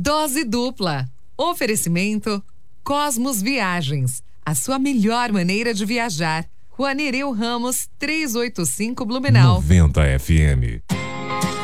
Dose dupla. Oferecimento Cosmos Viagens. A sua melhor maneira de viajar. Rua Nereu Ramos, 385 Blumenau. 90 FM.